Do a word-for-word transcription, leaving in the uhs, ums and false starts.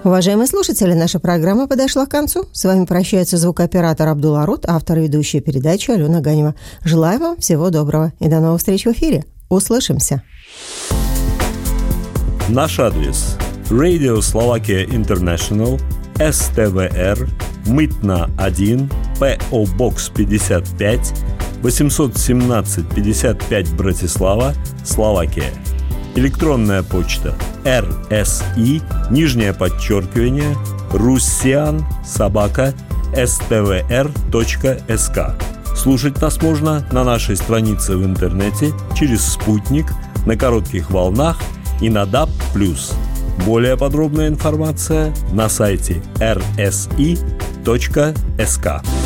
Уважаемые слушатели, наша программа подошла к концу. С вами прощается звукооператор Абдул-Арут, автор и ведущая передачи Алена Ганева. Желаю вам всего доброго и до новых встреч в эфире. Услышимся. Наш адрес: Radio Slovakia International, эс тэ вэ эр, Мытна один, пэ о Box пятьдесят пять, восемьсот семнадцать пятьдесят пять, Братислава, Словакия. Электронная почта: эр эс и, нижнее подчеркивание, руссиан, собака, эс тэ вэ эр точка эс ка. Слушать нас можно на нашей странице в интернете, через спутник, на коротких волнах и на даб плюс. Более подробная информация на сайте эр эс и точка эс ка.